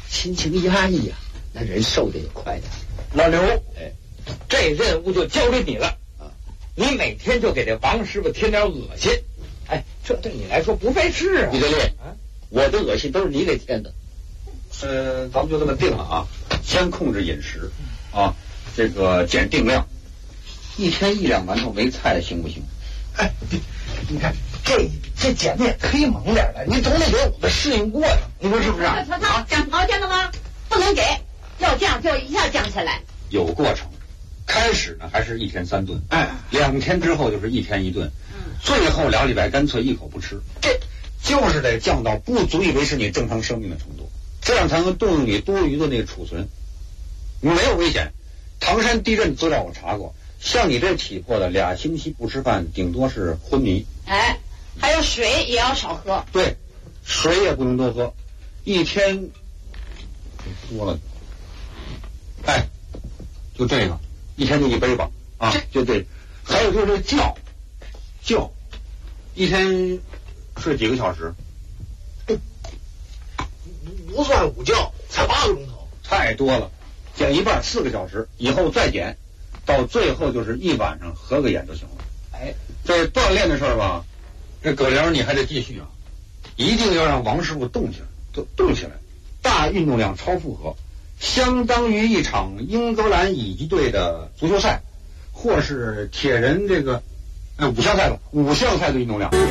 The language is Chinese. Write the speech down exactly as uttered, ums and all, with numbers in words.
心情压抑呀、啊，那人瘦的也快点。 老刘， 哎， 这任务就交给你了啊！你每天就给这王师傅添点恶心，哎，这对你来说不费事啊。 李德烈，啊，我的恶心都是你给添的。 呃，咱们就这么定了啊，先控制饮食啊，这个减定量，一天一两馒头没菜行不行？ 哎，你你看这这减的也忒猛点了，你总得给我们适应过呀，你说是不是？ 曹操讲条件了吗？不能给，要降就一下降下来。 有过程，开始呢还是一天三顿， 哎， 两天之后就是一天一顿， 嗯， 最后俩礼拜干脆一口不吃， 这就是得降到不足以维持你正常生命的程度，这样才能动用你多余的那个储存。你没有危险，唐山地震资料我查过，像你这体魄的，俩星期不吃饭，顶多是昏迷。 哎，还有水也要少喝。 对，水也不能多喝，一天多了，哎，就这个，一天就一杯吧，啊，就这。还有就是觉，觉，一天睡几个小时？ 不算午觉，才八个钟头， 太多了，减一半，四个小时，以后再减，到最后就是一晚上合个眼就行了。 哎， 这锻炼的事儿吧，这葛玲你还得继续啊，一定要让王师傅动起来，动动起来，大运动量超负荷，相当于一场英格兰乙级队的足球赛，或是铁人这个呃五项赛吧，五项赛的运动量。